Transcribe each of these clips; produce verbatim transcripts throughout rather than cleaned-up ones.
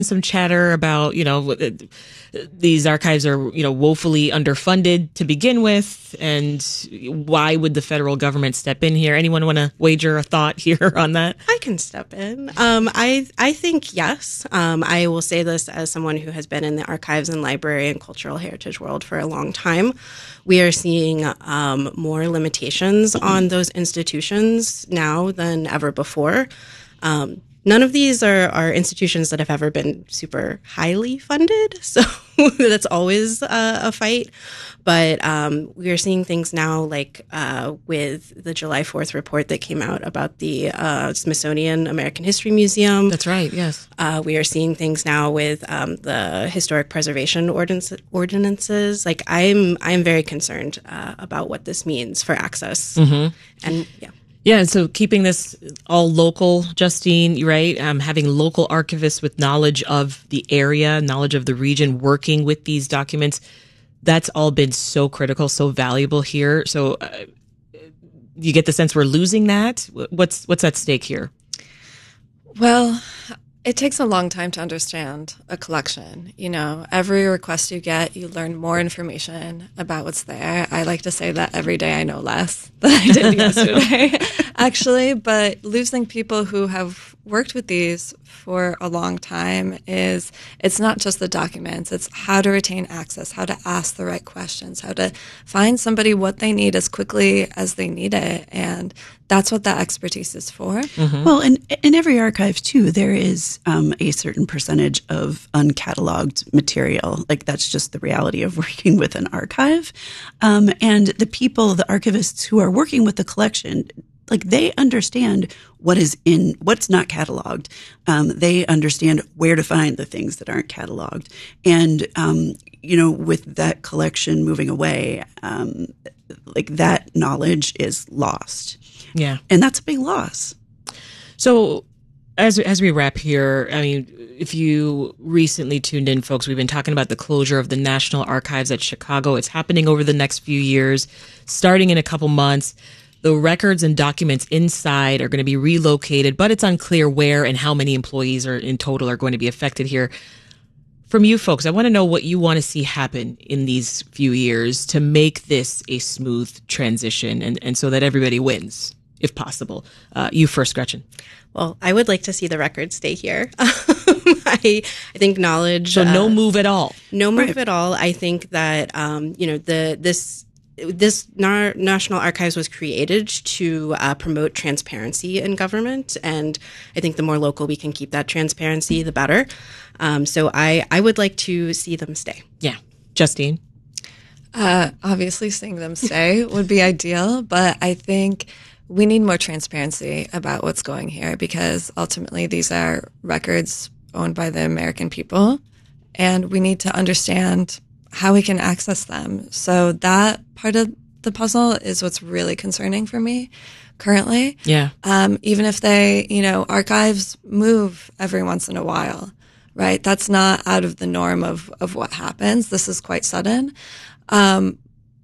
some chatter about, you know, these archives are, you know, woefully underfunded to begin with. And why would the federal government step in here? Anyone want to wager a thought here on that? I can step in. Um, I I think yes. Um, I will say this as someone who has been in the archives and library and cultural heritage world for a long time. We are seeing um, more limitations on those institutions now than ever before. Um, None of these are, are institutions that have ever been super highly funded, so that's always uh, a fight. But um, we are seeing things now like uh, with the July fourth report that came out about the uh, Smithsonian American History Museum. That's right, yes. Uh, we are seeing things now with um, the historic preservation ordinance, ordinances. Like I'm, I'm very concerned uh, about what this means for access. Mm-hmm. And yeah. Yeah, and so keeping this all local, Justine, you're right, um, having local archivists with knowledge of the area, knowledge of the region, working with these documents, that's all been so critical, so valuable here. So uh, you get the sense we're losing that? What's what's at stake here? Well, it takes a long time to understand a collection. You know, every request you get, you learn more information about what's there. I like to say that every day I know less than I did yesterday, actually. But losing people who have worked with these for a long time is, it's not just the documents, it's how to retain access, how to ask the right questions, how to find somebody what they need as quickly as they need it. And that's what that expertise is for. Mm-hmm. Well, in, in every archive, too, there is um, a certain percentage of uncatalogued material. Like, that's just the reality of working with an archive. Um, and the people, the archivists who are working with the collection, like, they understand what is in, what's not cataloged. Um, they understand where to find the things that aren't cataloged. And, um, you know, with that collection moving away, um, like, that knowledge is lost. Yeah. And that's a big loss. So as as we wrap here, I mean, if you recently tuned in, folks, we've been talking about the closure of the National Archives at Chicago. It's happening over the next few years, starting in a couple months. The records and documents inside are going to be relocated, but it's unclear where and how many employees are in total are going to be affected here. From you folks, I want to know what you want to see happen in these few years to make this a smooth transition and, and so that everybody wins, if possible. Uh, you first, Gretchen. Well, I would like to see the records stay here. I, I think knowledge. So no uh, move at all. No move Right. at all. I think that, um, you know, the this this Na- National Archives was created to uh, promote transparency in government. And I think the more local we can keep that transparency, the better. Um, so I, I would like to see them stay. Yeah. Justine? Uh, obviously, seeing them stay would be ideal, but I think we need more transparency about what's going here because ultimately these are records owned by the American people, and we need to understand how we can access them. So that part of the puzzle is what's really concerning for me currently. Yeah. Um, even if they, you know, archives move every once in a while, right? That's not out of the norm of, of what happens. This is quite sudden. Um,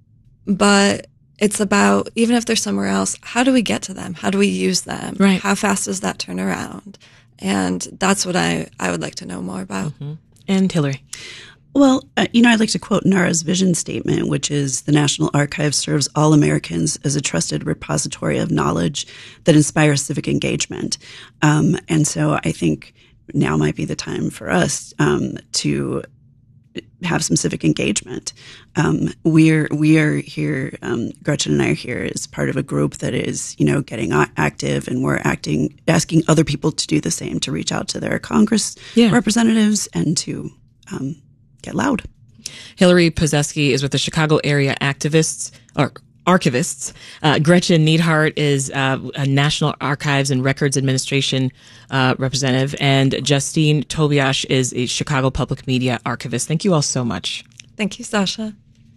but it's about, even if they're somewhere else, how do we get to them? How do we use them? Right. How fast does that turn around? And that's what I, I would like to know more about. Mm-hmm. And Hillary? Well, uh, you know, I'd like to quote NARA's vision statement, which is the National Archives serves all Americans as a trusted repository of knowledge that inspires civic engagement. Um, and so I think now might be the time for us um, to have some civic engagement. Um, we're we are here. Um, Gretchen and I are here as part of a group that is, you know, getting a- active, and we're acting, asking other people to do the same, to reach out to their Congress Yeah. representatives and to um, get loud. Hillary Pozeski is with the Chicago area activists or archivists. Uh, Gretchen Neidhart is uh, a National Archives and Records Administration uh, representative, and Justine Tobiash is a Chicago Public Media archivist. Thank you all so much. Thank you, Sasha.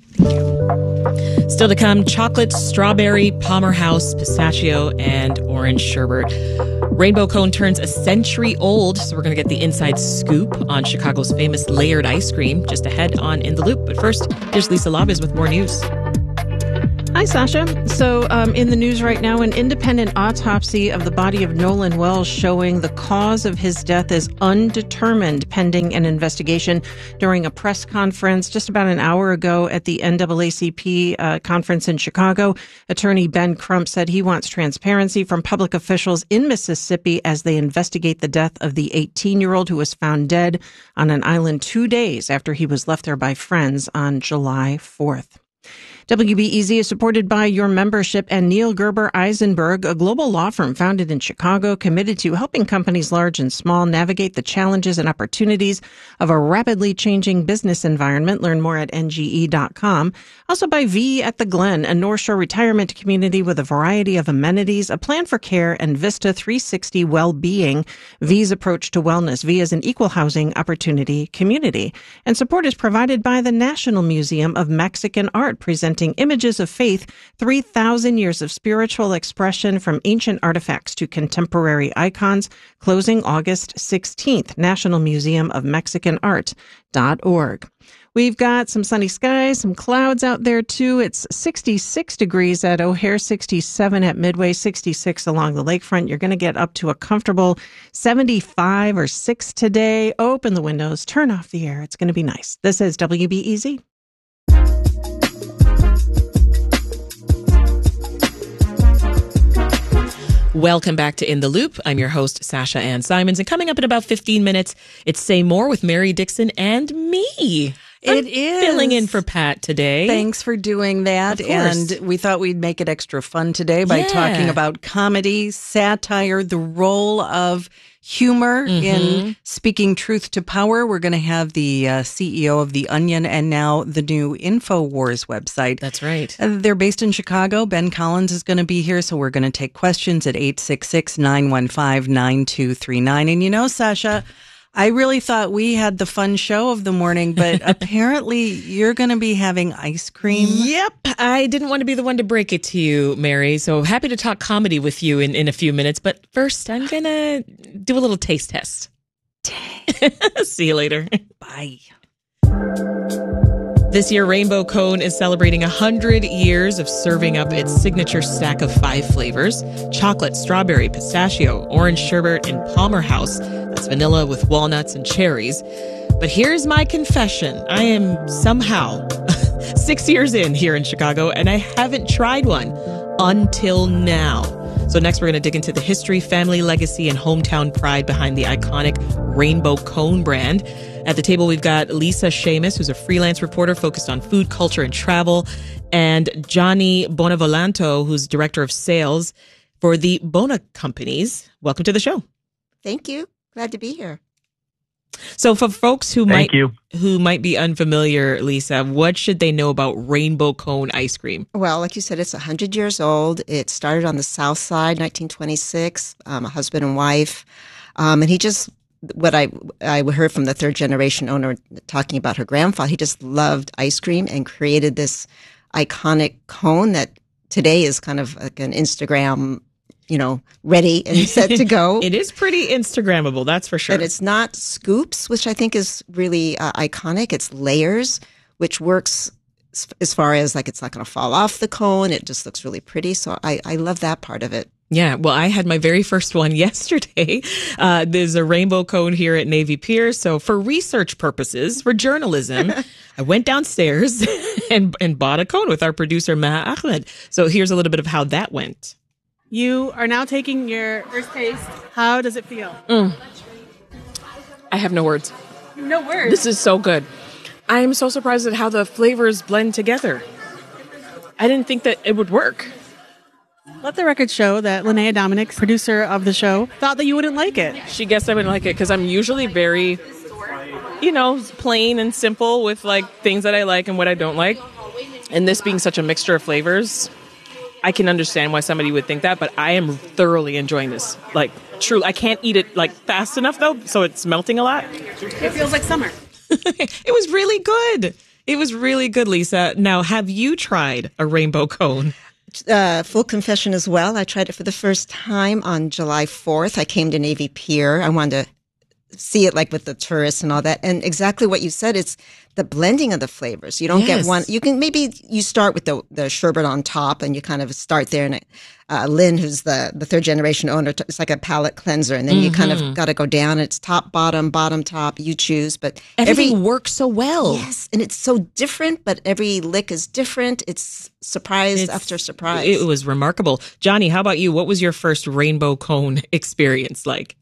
Still to come, chocolate, strawberry, Palmer House, pistachio, and orange sherbet. Rainbow Cone turns a century old, so we're going to get the inside scoop on Chicago's famous layered ice cream just ahead on In the Loop. But first, here's Lisa Labez with more news. Hi, Sasha. So um, in the news right now, an independent autopsy of the body of Nolan Wells showing the cause of his death is undetermined pending an investigation. During a press conference just about an hour ago at the N double A C P uh, conference in Chicago, attorney Ben Crump said he wants transparency from public officials in Mississippi as they investigate the death of the eighteen-year-old who was found dead on an island two days after he was left there by friends on July fourth. W B E Z is supported by your membership and Neil Gerber Eisenberg, a global law firm founded in Chicago, committed to helping companies large and small navigate the challenges and opportunities of a rapidly changing business environment. Learn more at N G E dot com. Also by V at the Glen, a North Shore retirement community with a variety of amenities, a plan for care, and Vista three sixty well-being. V's approach to wellness. V is an equal housing opportunity community. And support is provided by the National Museum of Mexican Art, presenting Images of Faith, three thousand years of spiritual expression from ancient artifacts to contemporary icons, closing August sixteenth, national museum of mexican art dot org. We've got some sunny skies, some clouds out there too. It's sixty-six degrees at O'Hare, sixty-seven at Midway, sixty-six along the lakefront. You're going to get up to a comfortable seventy-five or six today. Open the windows, turn off the air. It's going to be nice. This is W B E Z. Welcome back to In the Loop. I'm your host, Sasha Ann Simons. And coming up in about fifteen minutes, it's Say More with Mary Dixon and me. It I'm is. filling in for Pat today. Thanks for doing that. And we thought we'd make it extra fun today by yeah. talking about comedy, satire, the role of humor mm-hmm. in speaking truth to power. We're going to have the uh, C E O of The Onion and now the new InfoWars website. That's right. Uh, they're based in Chicago. Ben Collins is going to be here, so we're going to take questions at eight six six, nine one five, nine two three nine. And you know, Sasha, I really thought we had the fun show of the morning, but apparently you're going to be having ice cream. Yep. I didn't want to be the one to break it to you, Mary. So happy to talk comedy with you in, in a few minutes. But first, I'm going to do a little taste test. See you later. Bye. This year, Rainbow Cone is celebrating one hundred years of serving up its signature stack of five flavors: chocolate, strawberry, pistachio, orange sherbet, and Palmer House. That's vanilla with walnuts and cherries. But here's my confession. I am somehow six years in here in Chicago, and I haven't tried one until now. So next, we're going to dig into the history, family legacy, and hometown pride behind the iconic Rainbow Cone brand. At the table, we've got Lisa Seamus, who's a freelance reporter focused on food, culture, and travel, and Johnny Bonavolanto, who's director of sales for the Bona Companies. Welcome to the show. Thank you. Glad to be here. So for folks who Thank might you. who might be unfamiliar, Lisa, what should they know about Rainbow Cone ice cream? Well, like you said, it's one hundred years old. It started on the South Side, nineteen twenty-six, um, a husband and wife. Um, and he just, what I I heard from the third generation owner talking about her grandfather, he just loved ice cream and created this iconic cone that today is kind of like an Instagram, you know, ready and set to go. It is pretty Instagrammable, that's for sure. But it's not scoops, which I think is really uh, iconic. It's layers, which works as far as like it's not going to fall off the cone. It just looks really pretty. So I, I love that part of it. Yeah, well, I had my very first one yesterday. Uh, there's a rainbow cone here at Navy Pier. So for research purposes, for journalism, I went downstairs and, and bought a cone with our producer, Maha Ahmed. So here's a little bit of how that went. You are now taking your first taste. How does it feel? Mm. I have no words. No words? This is so good. I'm so surprised at how the flavors blend together. I didn't think that it would work. Let the record show that Linnea Dominic, producer of the show, thought that you wouldn't like it. She guessed I wouldn't like it because I'm usually very, you know, plain and simple with like things that I like and what I don't like. And this being such a mixture of flavors, I can understand why somebody would think that, but I am thoroughly enjoying this. Like, true, I can't eat it like fast enough though, so it's melting a lot. It feels like summer. It was really good. It was really good, Lisa. Now, have you tried a rainbow cone? Uh, full confession as well. I tried it for the first time on July fourth. I came to Navy Pier. I wanted to see it like with the tourists and all that. And exactly what you said, it's the blending of the flavors. You don't Yes. get one. You can maybe you start with the the sherbet on top, and you kind of start there. And uh, Lynn, who's the the third generation owner, it's like a palate cleanser, and then you kind of got to go down. It's top, bottom, bottom, top. You choose, but Everything every works so well. yes, and it's so different. But every lick is different. It's surprise It's- after surprise. It was remarkable. Johnny, how about you? What was your first rainbow cone experience like?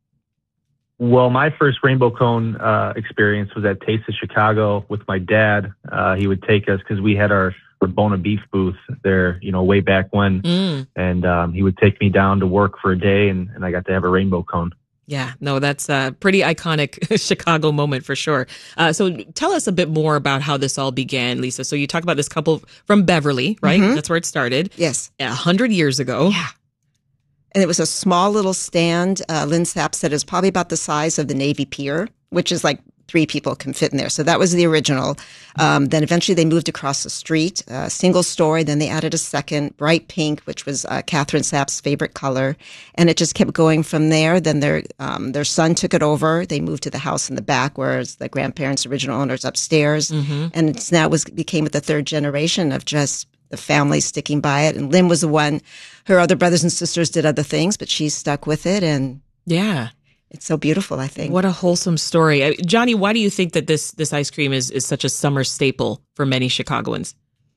Well, my first rainbow cone uh, experience was at Taste of Chicago with my dad. Uh, he would take us because we had our, our Bona Beef booth there, you know, way back when. Mm. And um, he would take me down to work for a day, and, and I got to have a rainbow cone. Yeah, no, that's a pretty iconic Chicago moment for sure. Uh, so tell us a bit more about how this all began, Lisa. So you talk about this couple from Beverly, right? Mhm. That's where it started. yes. A hundred years ago. Yeah. And it was a small little stand. Uh, Lynn Sapp said it was probably about the size of the Navy Pier, which is like three people can fit in there. So that was the original. Um, then eventually they moved across the street, uh, single story. Then they added a second, bright pink, which was uh, Catherine Sapp's favorite color. And it just kept going from there. Then their um, their son took it over. They moved to the house in the back, whereas the grandparents, original owners, upstairs. Mm-hmm. And it's now was became with the third generation of just the family sticking by it. And Lynn was the one, her other brothers and sisters did other things, but she stuck with it. And Yeah. it's so beautiful, I think. What a wholesome story. Uh, Johnny, why do you think that this this ice cream is, is such a summer staple for many Chicagoans?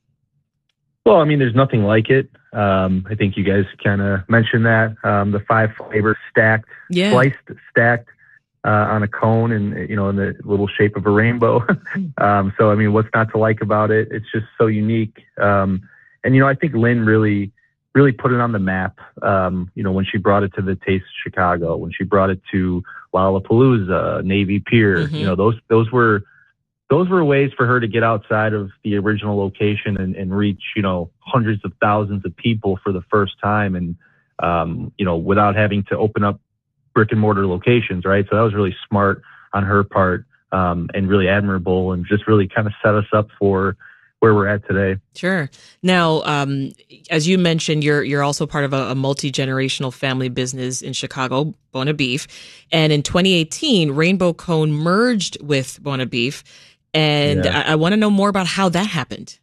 Well, I mean, there's nothing like it. Um, I think you guys kind of mentioned that. Um, the five flavors stacked, Yeah. sliced, stacked uh, on a cone, and you know, in the little shape of a rainbow. um, so, I mean, what's not to like about it? It's just so unique. Um, and you know, I think Lynn really, really put it on the map. Um, you know, when she brought it to the Taste of Chicago, when she brought it to Lollapalooza, Navy Pier. Mhm. You know, those those were. Those were ways for her to get outside of the original location and, and reach, you know, hundreds of thousands of people for the first time, and um, you know, without having to open up brick and mortar locations, right? So that was really smart on her part, um, and really admirable, and just really kind of set us up for where we're at today. Sure. Now, um, as you mentioned, you're you're also part of a, a multi-generational family business in Chicago, Bona Beef, and in twenty eighteen, Rainbow Cone merged with Bona Beef. And Yeah. I, I want to know more about how that happened.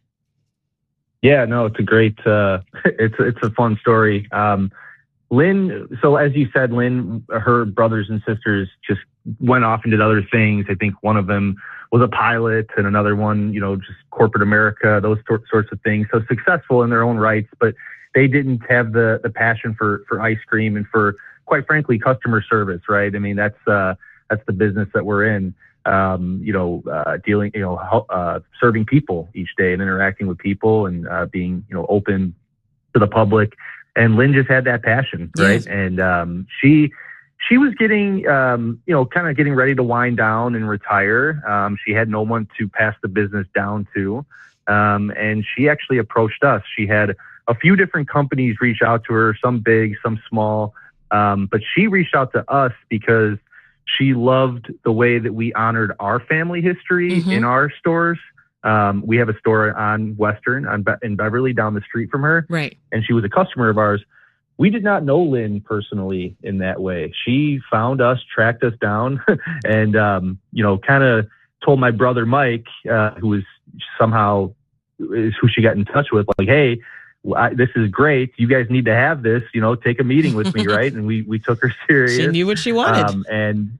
Yeah, no, it's a great, uh, it's it's a fun story. Um, Lynn, so as you said, Lynn, her brothers and sisters just went off and did other things. I think one of them was a pilot, and another one, you know, just corporate America, those sort, sorts of things. So successful in their own rights, but they didn't have the the passion for for ice cream and for, quite frankly, customer service, right? I mean, that's uh, that's the business that we're in. Um, you know, uh, dealing, you know, uh, serving people each day and interacting with people, and uh, being, you know, open to the public. And Lynn just had that passion, right? Yes. And um, she she was getting, um, you know, kind of getting ready to wind down and retire. Um, she had no one to pass the business down to, um, and she actually approached us. She had a few different companies reach out to her, some big, some small, um, but she reached out to us because she loved the way that we honored our family history Mhm. in our stores. Um, we have a store on Western on Be- in Beverly down the street from her, Right. and she was a customer of ours. We did not know Lynn personally in that way. She found us, tracked us down, and, um, you know, kind of told my brother Mike, uh, who was somehow is who she got in touch with, like, hey, I, this is great. You guys need to have this, you know, take a meeting with me. Right. And we, we took her serious. She knew what she wanted. Um, and,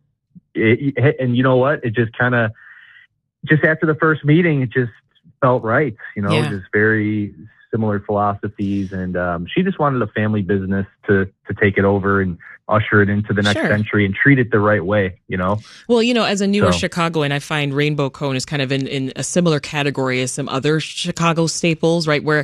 it, and you know what? It just kind of, just after the first meeting, it just felt right. You know, Yeah. just very similar philosophies. And um, she just wanted a family business to, to take it over and usher it into the next Sure. century and treat it the right way, you know? Well, you know, as a newer So- Chicagoan, I find Rainbow Cone is kind of in, in a similar category as some other Chicago staples, right? Where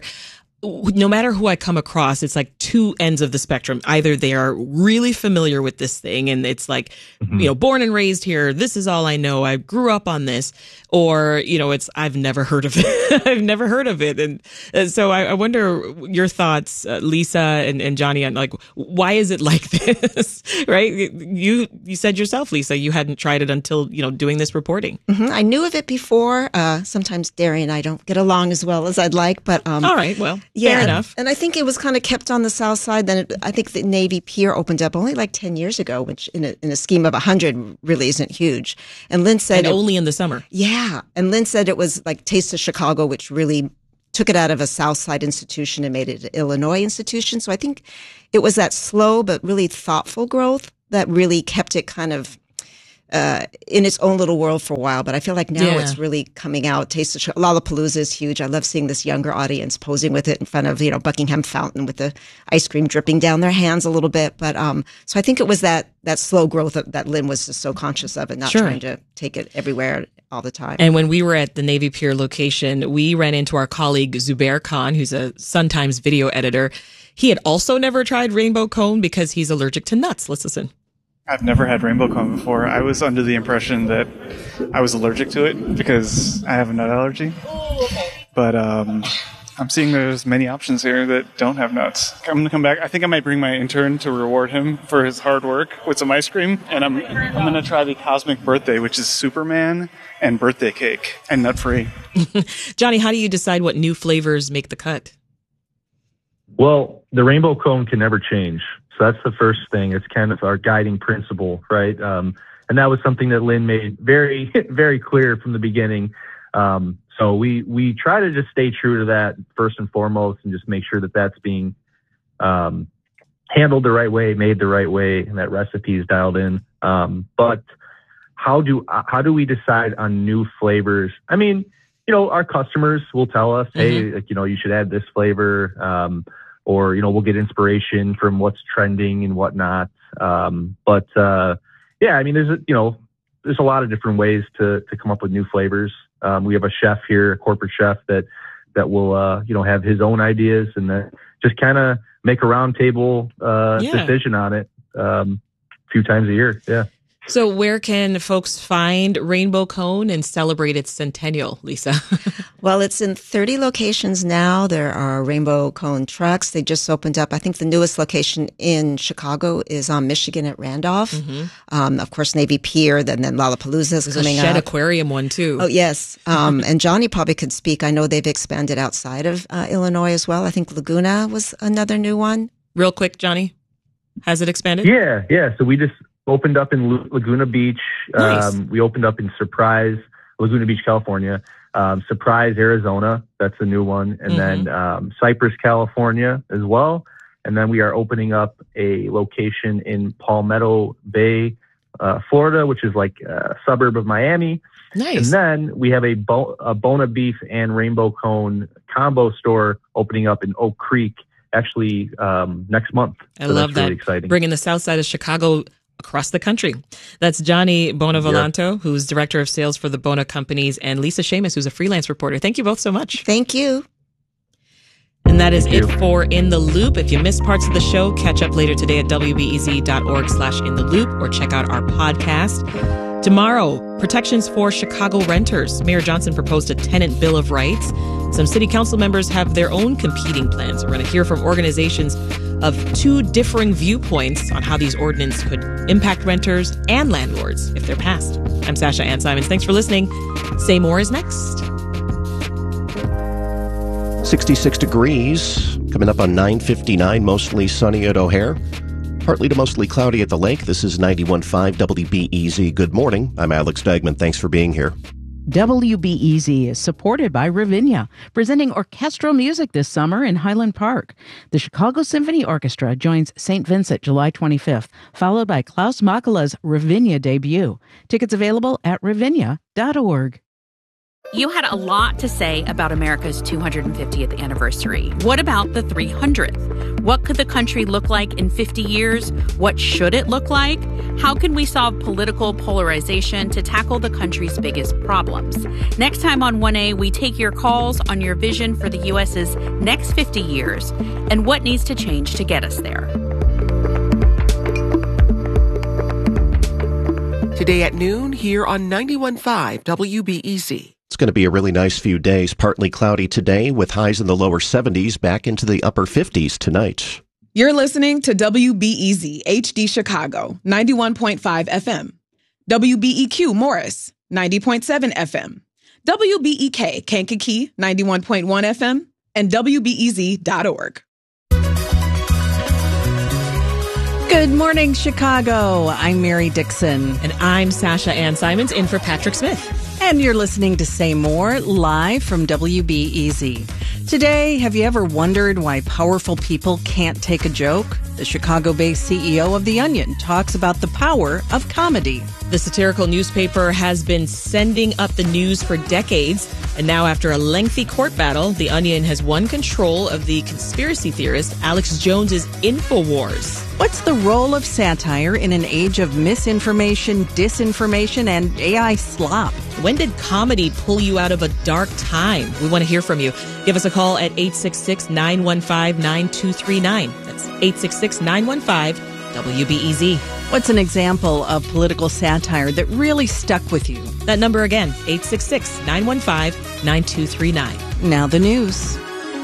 no matter who I come across, it's like two ends of the spectrum. Either they are really familiar with this thing and it's like, Mhm. you know, born and raised here. This is all I know. I grew up on this. Or, you know, it's, I've never heard of it. I've never heard of it. And, and so I, I wonder your thoughts, uh, Lisa and, and Johnny, on like, why is it like this? Right? You, you said yourself, Lisa, you hadn't tried it until, you know, doing this reporting. hmm I knew of it before. Uh, sometimes Derry and I don't get along as well as I'd like, but um, All right. Well, Yeah, Fair enough. And I think it was kind of kept on the south side. Then it, I think the Navy Pier opened up only like ten years ago, which in a, in a scheme of one hundred really isn't huge. And Lynn said... And it, only in the summer. Yeah. And Lynn said it was like Taste of Chicago, which really took it out of a South Side institution and made it an Illinois institution. So I think it was that slow but really thoughtful growth that really kept it kind of uh, in its own little world for a while. But I feel like now Yeah. it's really coming out. Taste of Chicago. Lollapalooza is huge. I love seeing this younger audience posing with it in front of, you know, Buckingham Fountain with the ice cream dripping down their hands a little bit. But um, so I think it was that that slow growth that, that Lynn was just so conscious of and not Sure. trying to take it everywhere all the time. And when we were at the Navy Pier location, we ran into our colleague Zubair Khan, who's a Sun Times video editor. He had also never tried rainbow cone because he's allergic to nuts. Let's listen. I've never had rainbow cone before. I was under the impression that I was allergic to it because I have a nut allergy. But um, I'm seeing there's many options here that don't have nuts. I'm going to come back. I think I might bring my intern to reward him for his hard work with some ice cream. And I'm I'm going to try the Cosmic Birthday, which is Superman and birthday cake and nut-free. Johnny, how do you decide what new flavors make the cut? Well, the rainbow cone can never change. So that's the first thing. It's kind of our guiding principle, right? Um, and that was something that Lynn made very, very clear from the beginning. Um, so we we try to just stay true to that first and foremost, and just make sure that that's being um, handled the right way, made the right way, and that recipe is dialed in. Um, but how do how do we decide on new flavors? I mean, you know, our customers will tell us, mm-hmm. hey, like, you know, you should add this flavor. Um, Or, you know, we'll get inspiration from what's trending and whatnot. Um, but, uh, yeah, I mean, there's, a, you know, there's a lot of different ways to, to come up with new flavors. Um, we have a chef here, a corporate chef that, that will, uh, you know, have his own ideas and then just kind of make a round table, uh, Yeah. decision on it, um, a few times a year. Yeah. So where can folks find Rainbow Cone and celebrate its centennial, Lisa? Well, it's in thirty locations now. There are Rainbow Cone trucks. They just opened up. I think the newest location in Chicago is on Michigan at Randolph. Mm-hmm. Um, of course, Navy Pier, then, then Lollapalooza is There's coming a Shed up. Aquarium one, too. Oh, yes. Um, and Johnny probably could speak. I know they've expanded outside of uh, Illinois as well. I think Laguna was another new one. Real quick, Johnny, has it expanded? Yeah, yeah. So we just opened up in L- Laguna Beach. Nice. Um, we opened up in Surprise, Laguna Beach, California. Um, Surprise, Arizona. That's a new one. And Mm-hmm. then um, Cypress, California as well. And then we are opening up a location in Palmetto Bay, uh, Florida, which is like a suburb of Miami. Nice. And then we have a, Bo- a Bona Beef and Rainbow Cone combo store opening up in Oak Creek, actually um, next month. I So love that's that. really exciting. Bringing the south side of Chicago across the country. That's Johnny Bonavolonto, yep. who's director of sales for the Bona Companies, and Lisa Seamus, who's a freelance reporter. Thank you both so much. Thank you. And that is it for In the Loop. If you missed parts of the show, catch up later today at wbez.org slash in the loop or check out our podcast. Tomorrow, protections for Chicago renters. Mayor Johnson proposed a tenant bill of rights. Some city council members have their own competing plans. We're going to hear from organizations of two differing viewpoints on how these ordinances could impact renters and landlords if they're passed. I'm Sasha Ann Simons. Thanks for listening. Say More is next. sixty-six degrees, coming up on nine fifty-nine, mostly sunny at O'Hare. Partly to mostly cloudy at the lake. This is ninety-one point five W B E Z. Good morning. I'm Alex Degman. Thanks for being here. W B E Z is supported by Ravinia, presenting orchestral music this summer in Highland Park. The Chicago Symphony Orchestra joins Saint Vincent July twenty-fifth, followed by Klaus Makala's Ravinia debut. Tickets available at ravinia dot org. You had a lot to say about America's two hundred fiftieth anniversary. What about the three hundredth? What could the country look like in fifty years? What should it look like? How can we solve political polarization to tackle the country's biggest problems? Next time on one A, we take your calls on your vision for the U S's next fifty years and what needs to change to get us there. Today at noon here on ninety-one point five W B E Z. It's going to be a really nice few days. Partly cloudy today with highs in the lower seventies, back into the upper fifties tonight. You're listening to W B E Z H D Chicago, ninety-one point five F M. W B E Q Morris, ninety point seven F M. W B E K Kankakee, ninety-one point one F M. and W B E Z dot org. Good morning, Chicago. I'm Mary Dixon. And I'm Sasha Ann Simons, in for Patrick Smith. And you're listening to Say More, live from W B E Z. Today, have you ever wondered why powerful people can't take a joke? The Chicago-based C E O of The Onion talks about the power of comedy. The satirical newspaper has been sending up the news for decades, and now after a lengthy court battle, The Onion has won control of the conspiracy theorist Alex Jones's InfoWars. What's the role of satire in an age of misinformation, disinformation, and A I slop? When did comedy pull you out of a dark time? We want to hear from you. Give us a call at eight six six, nine one five, nine two three nine. That's eight six six, nine one five, W B E Z. What's an example of political satire that really stuck with you? That number again, eight six six, nine one five, nine two three nine. Now the news.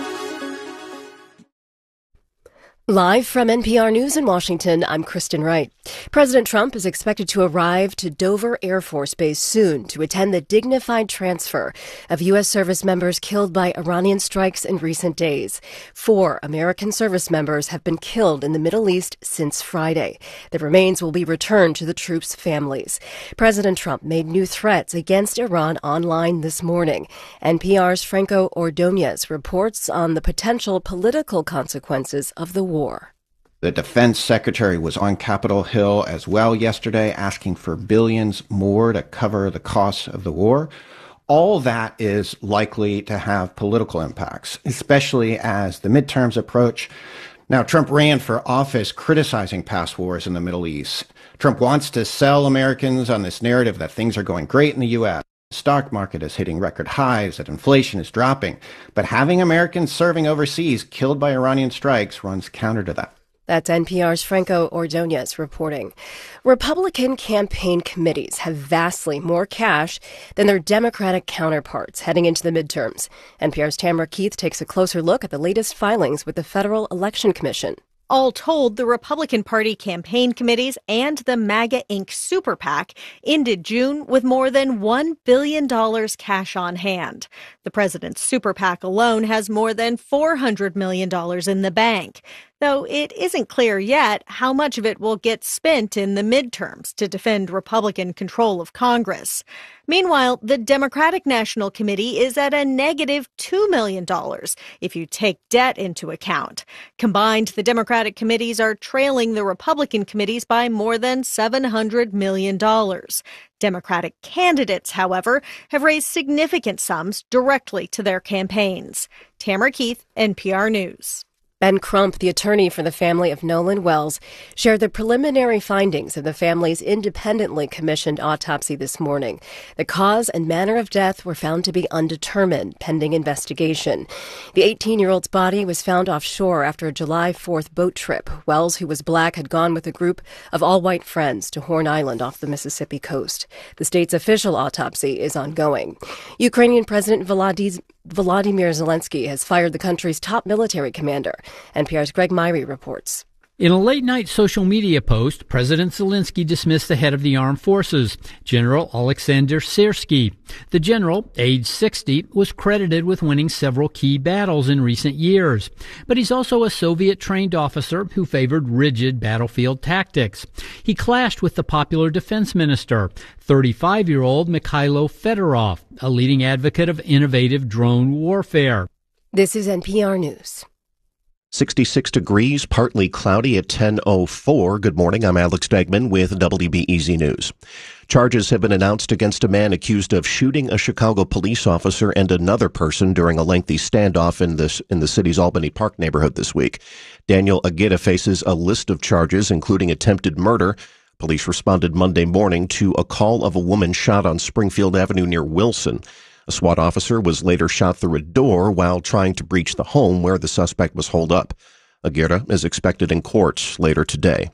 Live from N P R News in Washington, I'm Kristen Wright. President Trump is expected to arrive to Dover Air Force Base soon to attend the dignified transfer of U S service members killed by Iranian strikes in recent days. Four American service members have been killed in the Middle East since Friday. Their remains will be returned to the troops' families. President Trump made new threats against Iran online this morning. N P R's Franco Ordonez reports on the potential political consequences of the war. The defense secretary was on Capitol Hill as well yesterday, asking for billions more to cover the costs of the war. All that is likely to have political impacts, especially as the midterms approach. Now, Trump ran for office criticizing past wars in the Middle East. Trump wants to sell Americans on this narrative that things are going great in the U S. The stock market is hitting record highs, that inflation is dropping. But having Americans serving overseas killed by Iranian strikes runs counter to that. That's N P R's Franco Ordonez reporting. Republican campaign committees have vastly more cash than their Democratic counterparts heading into the midterms. N P R's Tamara Keith takes a closer look at the latest filings with the Federal Election Commission. All told, the Republican Party campaign committees and the MAGA Incorporated Super PAC ended June with more than one billion dollars cash on hand. The president's Super PAC alone has more than four hundred million dollars in the bank, though it isn't clear yet how much of it will get spent in the midterms to defend Republican control of Congress. Meanwhile, the Democratic National Committee is at a negative two million dollars if you take debt into account. Combined, the Democratic committees are trailing the Republican committees by more than seven hundred million dollars. Democratic candidates, however, have raised significant sums directly to their campaigns. Tamara Keith, N P R News. Ben Crump, the attorney for the family of Nolan Wells, shared the preliminary findings of the family's independently commissioned autopsy this morning. The cause and manner of death were found to be undetermined, pending investigation. The eighteen-year-old's body was found offshore after a July fourth boat trip. Wells, who was black, had gone with a group of all-white friends to Horn Island off the Mississippi coast. The state's official autopsy is ongoing. Ukrainian President Volodymyr Volodymyr Zelensky has fired the country's top military commander. N P R's Greg Myrie reports. In a late-night social media post, President Zelensky dismissed the head of the armed forces, General Alexander Syrsky. The general, age sixty, was credited with winning several key battles in recent years. But he's also a Soviet-trained officer who favored rigid battlefield tactics. He clashed with the popular defense minister, thirty-five-year-old Mikhailo Fedorov, a leading advocate of innovative drone warfare. This is N P R News. sixty-six degrees, partly cloudy at ten oh four. Good morning. I'm Alex Degman with W B E Z News. Charges have been announced against a man accused of shooting a Chicago police officer and another person during a lengthy standoff in this in the city's Albany Park neighborhood this week. Daniel Aguirre faces a list of charges, including attempted murder. Police responded Monday morning to a call of a woman shot on Springfield Avenue near Wilson. A SWAT officer was later shot through a door while trying to breach the home where the suspect was holed up. Aguirre is expected in court later today.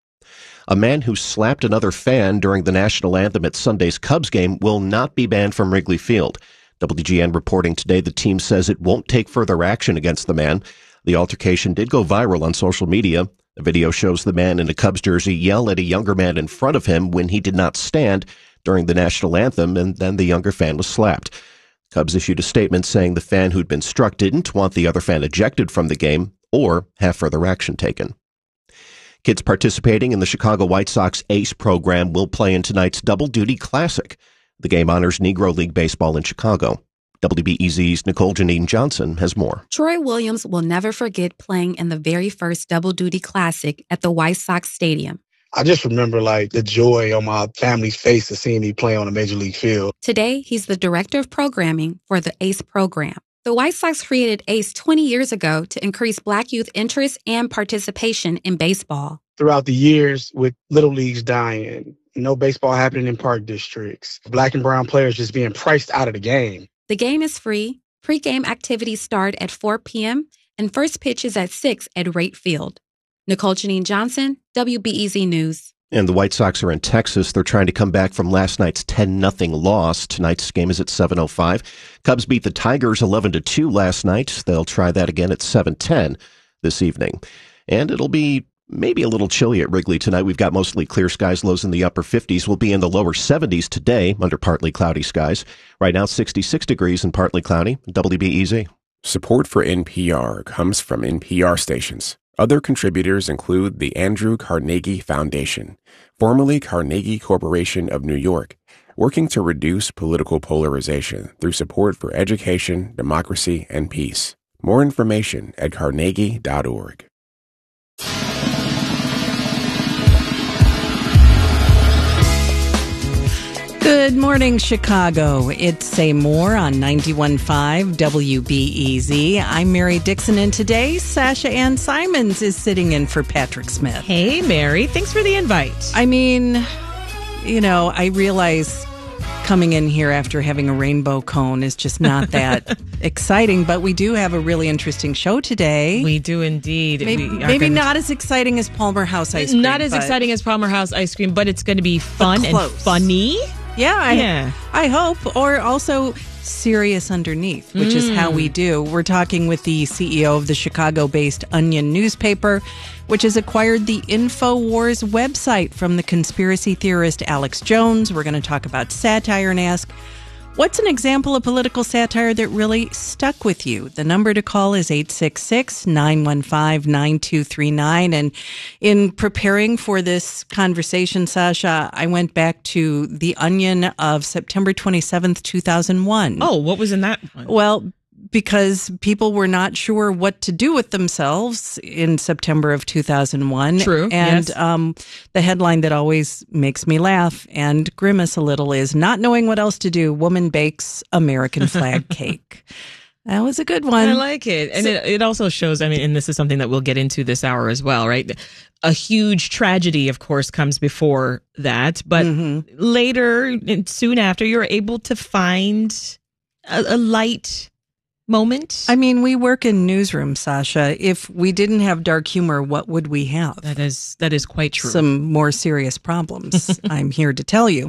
A man who slapped another fan during the national anthem at Sunday's Cubs game will not be banned from Wrigley Field. W G N reporting today the team says it won't take further action against the man. The altercation did go viral on social media. The video shows the man in a Cubs jersey yell at a younger man in front of him when he did not stand during the national anthem, and then the younger fan was slapped. Cubs issued a statement saying the fan who'd been struck didn't want the other fan ejected from the game or have further action taken. Kids participating in the Chicago White Sox ACE program will play in tonight's Double Duty Classic. The game honors Negro League Baseball in Chicago. W B E Z's Nicole Janine Johnson has more. Troy Williams will never forget playing in the very first Double Duty Classic at the White Sox Stadium. I just remember like the joy on my family's face of seeing me play on a major league field. Today, he's the director of programming for the ACE program. The White Sox created ACE twenty years ago to increase Black youth interest and participation in baseball. Throughout the years, with little leagues dying, no baseball happening in park districts, Black and brown players just being priced out of the game. The game is free. Pre-game activities start at four p.m. and first pitch is at six at Wright Field. Nicole Janine Johnson, W B E Z News. And the White Sox are in Texas. They're trying to come back from last night's ten nothing loss. Tonight's game is at seven oh five. Cubs beat the Tigers eleven to two last night. They'll try that again at seven ten this evening. And it'll be maybe a little chilly at Wrigley tonight. We've got mostly clear skies, lows in the upper fifties. We'll be in the lower seventies today under partly cloudy skies. Right now, sixty-six degrees and partly cloudy. W B E Z. Support for N P R comes from N P R stations. Other contributors include the Andrew Carnegie Foundation, formerly Carnegie Corporation of New York, working to reduce political polarization through support for education, democracy, and peace. More information at carnegie dot org. Good morning, Chicago. It's Say More on ninety-one point five W B E Z. I'm Mary Dixon, and today Sasha Ann Simons is sitting in for Patrick Smith. Hey, Mary. Thanks for the invite. I mean, you know, I realize coming in here after having a rainbow cone is just not that exciting, but we do have a really interesting show today. We do indeed. Maybe, we maybe gonna... not as exciting as Palmer House ice cream. Not as exciting as Palmer House ice cream, but it's going to be fun and funny. Yeah, I, yeah. I hope. Or also serious underneath, which mm. is how we do. We're talking with the C E O of the Chicago-based Onion newspaper, which has acquired the InfoWars website from the conspiracy theorist Alex Jones. We're going to talk about satire and ask, what's an example of political satire that really stuck with you? The number to call is eight six six, nine one five, nine two three nine. And in preparing for this conversation, Sasha, I went back to The Onion of September twenty-seventh, two thousand one. Oh, what was in that one? Well, because people were not sure what to do with themselves in September of two thousand one. True. And yes. um, the headline that always makes me laugh and grimace a little is, not knowing what else to do, woman bakes American flag cake. That was a good one. I like it. And so, it, it also shows, I mean, and this is something that we'll get into this hour as well, right? A huge tragedy, of course, comes before that. But mm-hmm. later, and soon after, you're able to find a, a light moment. I mean, we work in newsrooms, Sasha. If we didn't have dark humor, what would we have? That is that is quite true. Some more serious problems, I'm here to tell you.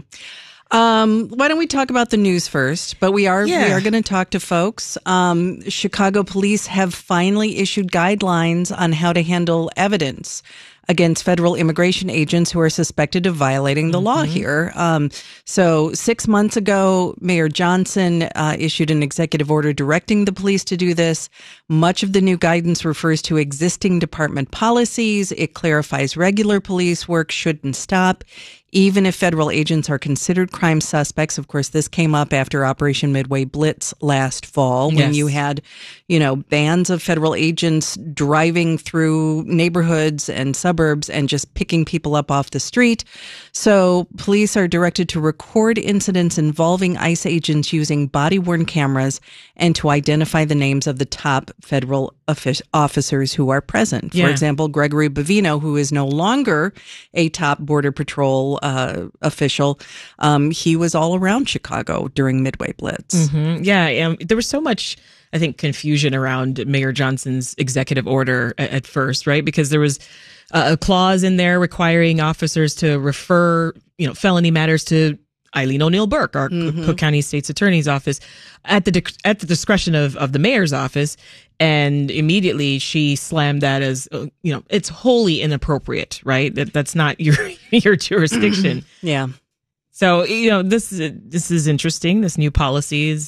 Um, why don't we talk about the news first? But we are yeah. we are going to talk to folks. Um, Chicago police have finally issued guidelines on how to handle evidence against federal immigration agents who are suspected of violating the mm-hmm. law here. Um, so six months ago, Mayor Johnson uh, issued an executive order directing the police to do this. Much of the new guidance refers to existing department policies. It clarifies regular police work shouldn't stop, even if federal agents are considered crime suspects. Of course, this came up after Operation Midway Blitz last fall, when yes. you had, you know, bands of federal agents driving through neighborhoods and suburbs and just picking people up off the street. So police are directed to record incidents involving ICE agents using body-worn cameras and to identify the names of the top federal offic- officers who are present. Yeah. For example, Gregory Bavino, who is no longer a top Border Patrol uh, official, um, he was all around Chicago during Midway Blitz. Mm-hmm. Yeah, um, there was so much, I think, confusion around Mayor Johnson's executive order at, at first, right? Because there was uh, a clause in there requiring officers to refer, you know, felony matters to Eileen O'Neill Burke, our mm-hmm. Cook County State's Attorney's Office, at the di- at the discretion of, of the mayor's office. And immediately she slammed that as, uh, you know, it's wholly inappropriate, right? That that's not your your jurisdiction. Yeah. So, you know, this is this is interesting. This new policy is.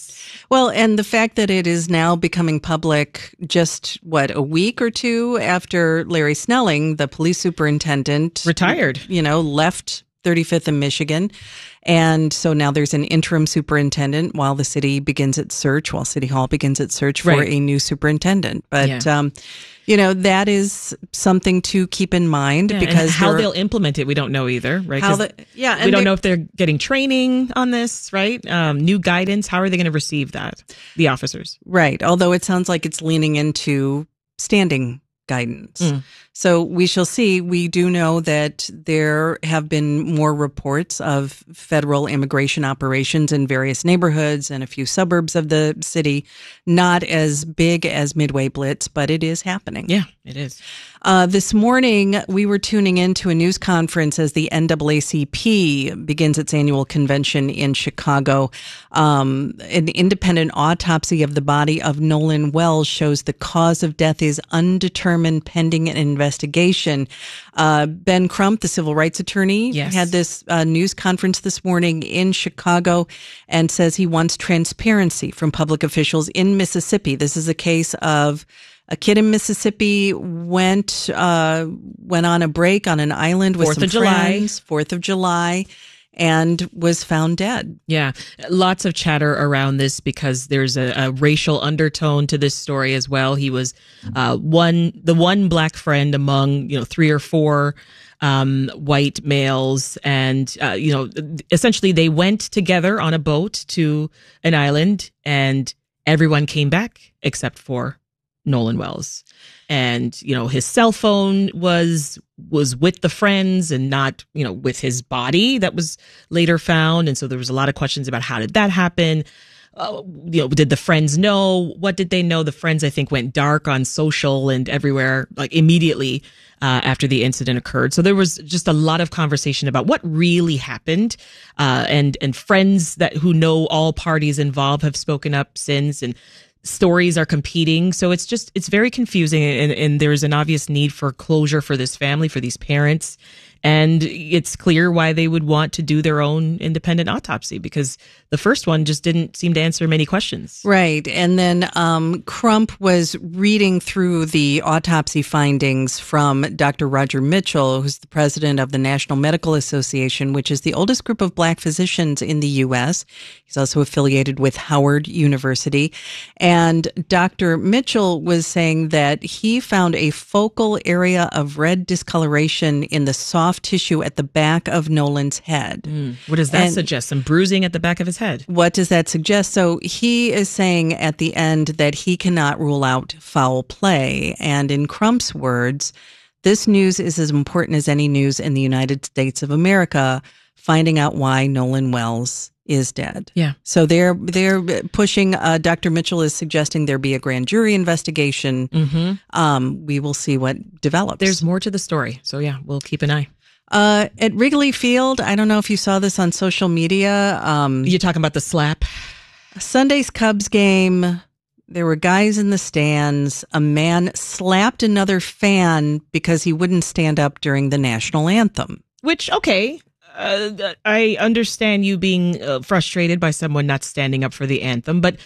Well, and the fact that it is now becoming public just, what, a week or two after Larry Snelling, the police superintendent, retired, you know, left thirty-fifth in Michigan. And so now there's an interim superintendent while the city begins its search, while City Hall begins its search for Right. a new superintendent. But, Yeah. um, you know, that is something to keep in mind Yeah, because and how there- they'll implement it, we don't know either, right? How 'Cause the- yeah, we and don't they- know if they're getting training on this, right? Um, new guidance. How are they going to receive that? The officers, Right. Although it sounds like it's leaning into standing guidance. Mm. So we shall see. We do know that there have been more reports of federal immigration operations in various neighborhoods and a few suburbs of the city. Not as big as Midway Blitz, but it is happening. Yeah, it is. Uh, this morning, we were tuning into a news conference as the N double A C P begins its annual convention in Chicago. Um, an independent autopsy of the body of Nolan Wells shows the cause of death is undetermined pending an investigation. Uh, Ben Crump, the civil rights attorney, Yes. had this uh, news conference this morning in Chicago and says he wants transparency from public officials in Mississippi. This is a case of a kid in Mississippi went uh, went on a break on an island with Fourth some of July. friends, Fourth of July, and was found dead. Yeah, lots of chatter around this because there's a, a racial undertone to this story as well. He was uh, one, the one black friend among you know three or four um, white males, and uh, you know essentially they went together on a boat to an island, and everyone came back except for Nolan Wells. And, you know, his cell phone was was with the friends and not, you know, with his body that was later found. And so there was a lot of questions about how did that happen? Uh, you know, did the friends know? What did they know? The friends, I think, went dark on social and everywhere, like immediately uh, after the incident occurred. So there was just a lot of conversation about what really happened. Uh, and and friends that who know all parties involved have spoken up since, and stories are competing. So it's just, it's very confusing. And, and there's an obvious need for closure for this family, for these parents. And it's clear why they would want to do their own independent autopsy, because the first one just didn't seem to answer many questions. Right. And then um, Crump was reading through the autopsy findings from Doctor Roger Mitchell, who's the president of the National Medical Association, which is the oldest group of black physicians in the U S. He's also affiliated with Howard University. And Doctor Mitchell was saying that he found a focal area of red discoloration in the soft tissue at the back of Nolan's head. Mm. What does that And suggest? Some bruising at the back of his head. What does that suggest? So he is saying at the end that he cannot rule out foul play. And in Crump's words, this news is as important as any news in the United States of America, finding out why Nolan Wells is dead. Yeah. So they're they're pushing. Uh, Doctor Mitchell is suggesting there be a grand jury investigation. Mm-hmm. Um, we will see what develops. There's more to the story. So yeah, we'll keep an eye. Uh, at Wrigley Field, I don't know if you saw this on social media. Um, You're talking about the slap? Sunday's Cubs game. There were guys in the stands. A man slapped another fan because he wouldn't stand up during the national anthem. Which, okay, uh, I understand you being uh, frustrated by someone not standing up for the anthem, but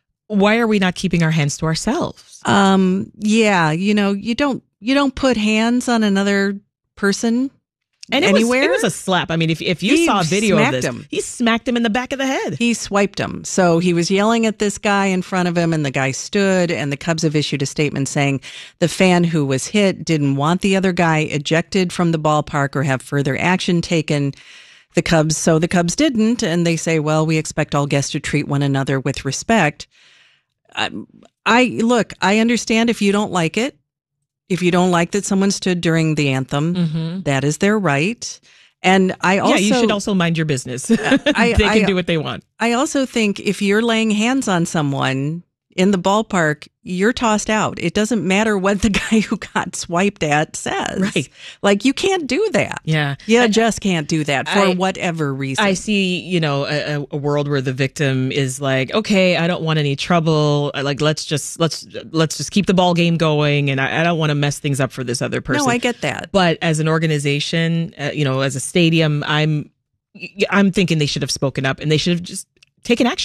why are we not keeping our hands to ourselves? Um, yeah, you know, you don't you don't put hands on another person. And it anywhere. was, it was a slap. I mean, if if you He saw a video of smacked this, him. he smacked him in the back of the head. He swiped him. So he was yelling at this guy in front of him, and the guy stood, and the Cubs have issued a statement saying the fan who was hit didn't want the other guy ejected from the ballpark or have further action taken. The Cubs, so the Cubs didn't, and they say, well, we expect all guests to treat one another with respect. I, I look, I understand if you don't like it. If you don't like that someone stood during the anthem, Mm-hmm. that is their right. And I also, yeah, you should also mind your business. I, they can I, do what they want. I also think if you're laying hands on someone in the ballpark, you're tossed out. It doesn't matter what the guy who got swiped at says. Right. Like, you can't do that. Yeah. You just can't do that for I- whatever reason. I see, you know, a, a world where the victim is like, okay, I don't want any trouble. Like, let's just let's let's just keep the ball game going, and I, I don't want to mess things up for this other person. No, I get that. But as an organization, uh, you know, as a stadium, I'm I'm thinking they should have spoken up and they should have just taken action.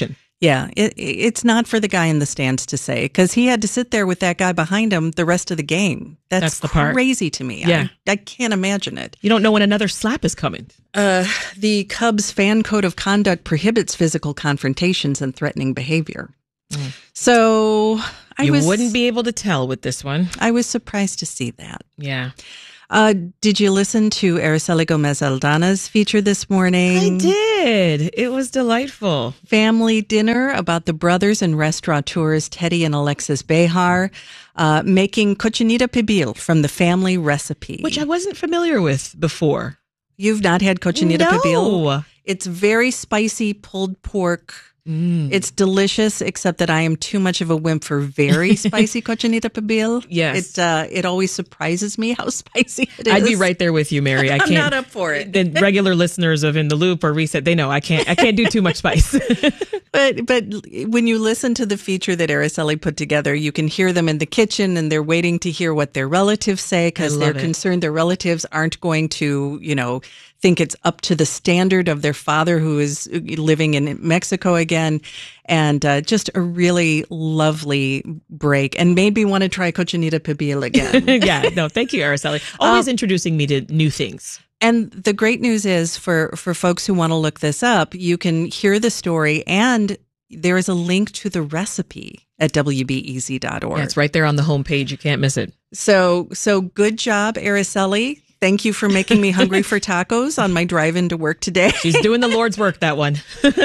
Yeah, it, it's not for the guy in the stands to say, because he had to sit there with that guy behind him the rest of the game. That's, That's the part. crazy to me. Yeah. I, I can't imagine it. You don't know when another slap is coming. Uh, the Cubs fan code of conduct prohibits physical confrontations and threatening behavior. Mm. So I you was, wouldn't be able to tell with this one. I was surprised to see that. Yeah. Uh, did you listen to Araceli Gomez Aldana's feature this morning? I did. It was delightful. Family dinner about the brothers and restaurateurs Teddy and Alexis Behar uh, making cochinita pibil from the family recipe. Which I wasn't familiar with before. You've not had cochinita no. pibil? It's very spicy pulled pork. Mm. It's delicious, except that I am too much of a wimp for very spicy cochinita pibil. Yes. It uh, it always surprises me how spicy it is. I'd be right there with you, Mary. I I'm can't, not up for it. The regular listeners of In the Loop or Reset, they know I can't I can't do too much spice. But but when you listen to the feature that Araceli put together, you can hear them in the kitchen and they're waiting to hear what their relatives say because they're it. concerned their relatives aren't going to, you know, think it's up to the standard of their father who is living in Mexico again. And uh, just a really lovely break and made me want to try cochinita pibil again. Yeah, no, thank you, Araceli. Always um, introducing me to new things. And the great news is for, for folks who want to look this up, you can hear the story and there is a link to the recipe at W B E Z dot org. Yeah, it's right there on the homepage. You can't miss it. So, so good job, Araceli. Thank you for making me hungry for tacos on my drive into work today. She's doing the Lord's work, that one.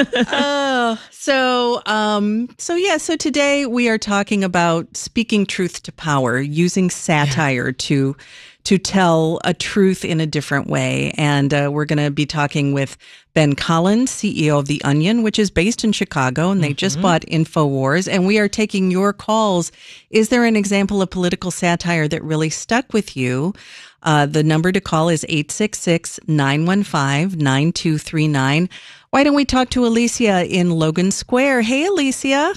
uh, so, um, so yeah, so today we are talking about speaking truth to power, using satire yeah. to to tell a truth in a different way. And uh, we're going to be talking with Ben Collins, C E O of The Onion, which is based in Chicago, and they mm-hmm. just bought InfoWars. And we are taking your calls. Is there an example of political satire that really stuck with you? Uh, the number to call is eight six six, nine one five, nine two three nine. Why don't we talk to Alicia in Logan Square? Hey, Alicia.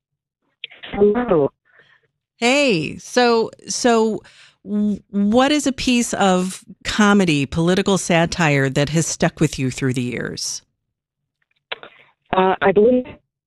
Hello. Hey, so, so what is a piece of comedy, political satire that has stuck with you through the years? Uh, I believe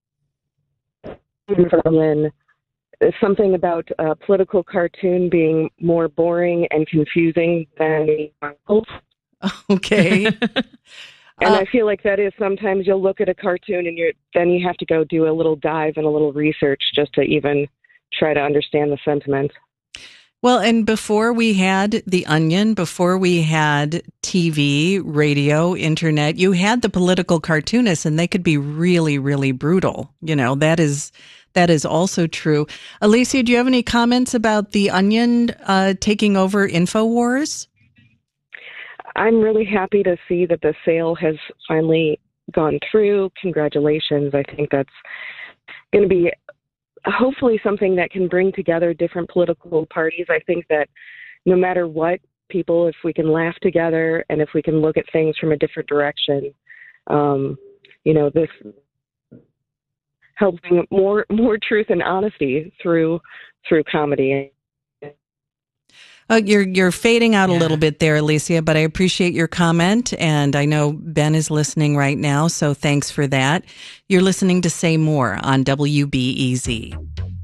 Berlin, something about a political cartoon being more boring and confusing than okay. And uh, I feel like that is sometimes you'll look at a cartoon and you're then you have to go do a little dive and a little research just to even try to understand the sentiment. Well, and before we had The Onion, before we had T V, radio, internet, you had the political cartoonists and they could be really, really brutal. You know, that is that is also true. Alicia, do you have any comments about The Onion uh, taking over InfoWars? I'm really happy to see that the sale has finally gone through. Congratulations. I think that's going to be hopefully something that can bring together different political parties. I think that no matter what, people, if we can laugh together and if we can look at things from a different direction, um, you know, this helps bring more more truth and honesty through through comedy. Uh, you're you're fading out yeah. a little bit there, Alicia, but I appreciate your comment, and I know Ben is listening right now, so thanks for that. You're listening to Say More on W B E Z.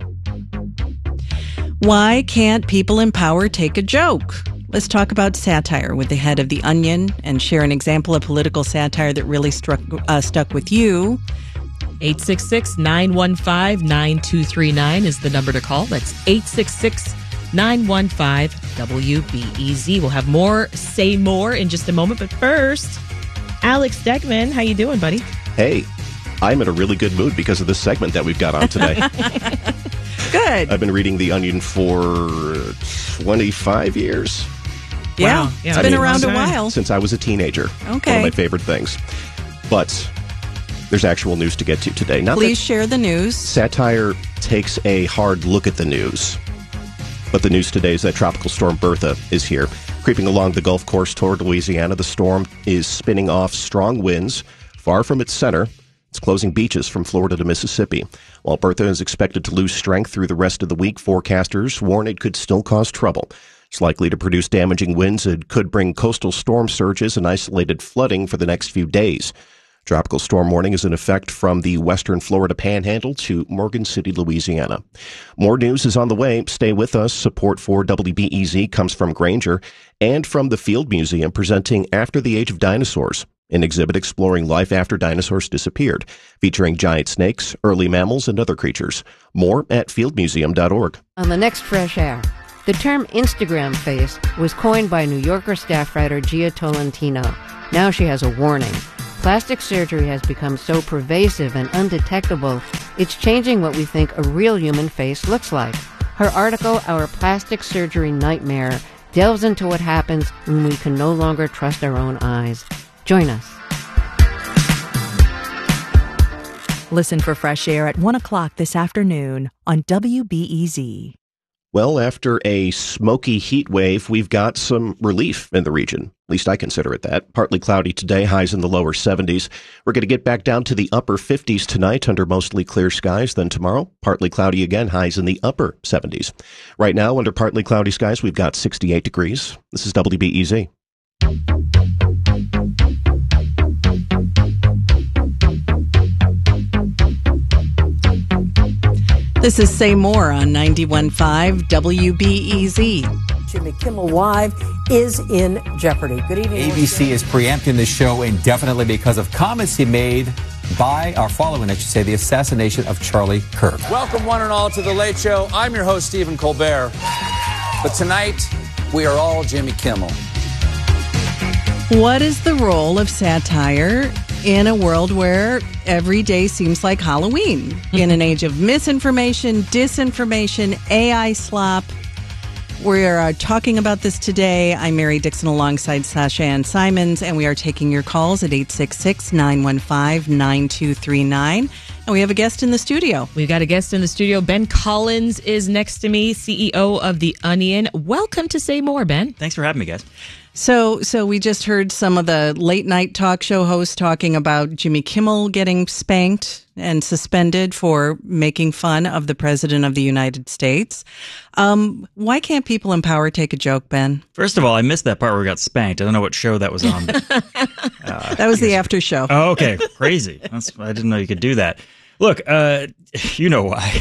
Why can't people in power take a joke? Let's talk about satire with the head of The Onion and share an example of political satire that really struck uh, stuck with you. eight six six, nine one five, nine two three nine is the number to call. That's eight six six, nine one five, W B E Z. We'll have more Say More in just a moment, but first, Alex Stegman, how you doing, buddy? Hey, I'm in a really good mood because of this segment that we've got on today. Good. I've been reading The Onion for twenty-five years. Yeah, wow. yeah it's I been mean, around a while. Since I was a teenager. Okay. One of my favorite things. But there's actual news to get to today. Not Please share the news. Satire takes a hard look at the news. But the news today is that Tropical Storm Bertha is here. Creeping along the Gulf Coast toward Louisiana, the storm is spinning off strong winds far from its center. It's closing beaches from Florida to Mississippi. While Bertha is expected to lose strength through the rest of the week, forecasters warn it could still cause trouble. It's likely to produce damaging winds and could bring coastal storm surges and isolated flooding for the next few days. Tropical storm warning is in effect from the western Florida Panhandle to Morgan City, Louisiana. More news is on the way. Stay with us. Support for W B E Z comes from Granger and from the Field Museum, presenting After the Age of Dinosaurs, an exhibit exploring life after dinosaurs disappeared, featuring giant snakes, early mammals, and other creatures. More at field museum dot org. On the next Fresh Air, the term Instagram face was coined by New Yorker staff writer Gia Tolentino. Now she has a warning. Plastic surgery has become so pervasive and undetectable, it's changing what we think a real human face looks like. Her article, Our Plastic Surgery Nightmare, delves into what happens when we can no longer trust our own eyes. Join us. Listen for Fresh Air at one o'clock this afternoon on W B E Z. Well, after a smoky heat wave, we've got some relief in the region. At least I consider it that. Partly cloudy today, highs in the lower seventies. We're going to get back down to the upper fifties tonight under mostly clear skies. Then tomorrow, partly cloudy again, highs in the upper seventies. Right now, under partly cloudy skies, we've got sixty-eight degrees. This is W B E Z. This is Say More on ninety-one point five W B E Z. Jimmy Kimmel Live is in jeopardy. Good evening. A B C is preempting the show indefinitely because of comments he made by, or following, I should say, the assassination of Charlie Kirk. Welcome, one and all, to The Late Show. I'm your host, Stephen Colbert. But tonight, we are all Jimmy Kimmel. What is the role of satire in a world where every day seems like Halloween? In an age of misinformation, disinformation, A I slop. We are talking about this today. I'm Mary Dixon alongside Sasha Ann Simons, and we are taking your calls at eight six six, nine one five, nine two three nine. And we have a guest in the studio. We've got a guest in the studio. Ben Collins is next to me, C E O of The Onion. Welcome to Say More, Ben. Thanks for having me, guys. So, so we just heard some of the late night talk show hosts talking about Jimmy Kimmel getting spanked and suspended for making fun of the President of the United States. Um, why can't people in power take a joke, Ben? First of all, I missed that part where we got spanked. I don't know what show that was on. uh, that was the after show. Oh, okay. Crazy. That's, I didn't know you could do that. Look, uh, you know why.